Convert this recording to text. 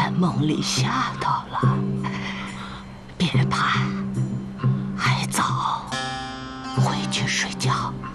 在梦里吓到了，别怕，还早，回去睡觉。